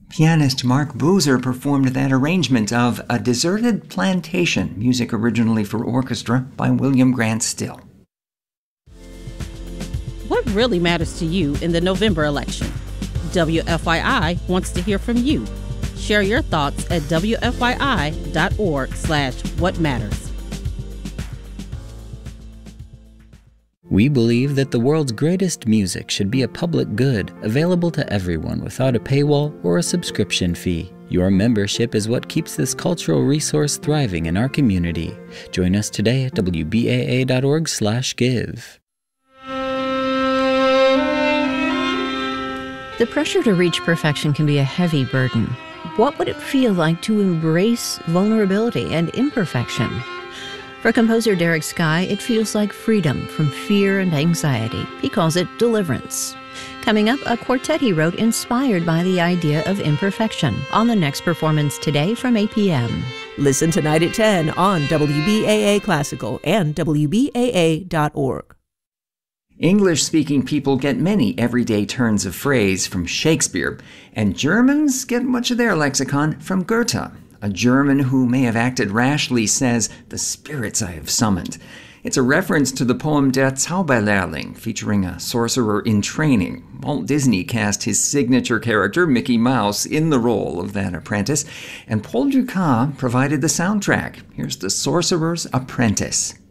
Pianist Mark Boozer performed that arrangement of A Deserted Plantation, music originally for orchestra by William Grant Still. What really matters to you in the November election? WFYI wants to hear from you. Share your thoughts at wfyi.org/whatmatters. We believe that the world's greatest music should be a public good, available to everyone without a paywall or a subscription fee. Your membership is what keeps this cultural resource thriving in our community. Join us today at wbaa.org/give. The pressure to reach perfection can be a heavy burden. What would it feel like to embrace vulnerability and imperfection? For composer Derek Sky, it feels like freedom from fear and anxiety. He calls it deliverance. Coming up, a quartet he wrote inspired by the idea of imperfection on the next performance today from 8 p.m. Listen tonight at 10 on WBAA Classical and WBAA.org. English-speaking people get many everyday turns of phrase from Shakespeare, and Germans get much of their lexicon from Goethe. A German who may have acted rashly says, "The spirits I have summoned." It's a reference to the poem Der Zauberlehrling, featuring a sorcerer in training. Walt Disney cast his signature character, Mickey Mouse, in the role of that apprentice, and Paul Dukas provided the soundtrack. Here's The Sorcerer's Apprentice.